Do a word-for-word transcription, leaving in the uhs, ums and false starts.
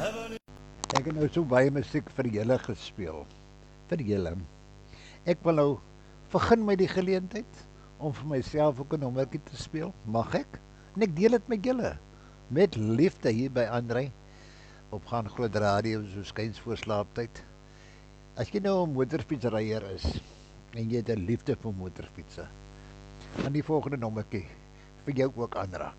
Ek het nou so baie musiek vir julle gespeel. Vir julle. Ek wil nou begin met die geleentheid om vir myself ook 'n nommertjie te speel. Mag ek? En ek deel dit met julle. Met liefde hier by Andrei op Gaan Groot Radio so skuins voor slaaptyd. As jy nou 'n motorfietsryer is en jy het 'n liefde vir motorfietsse, dan die volgende nommertjie vir jou ook aanraak.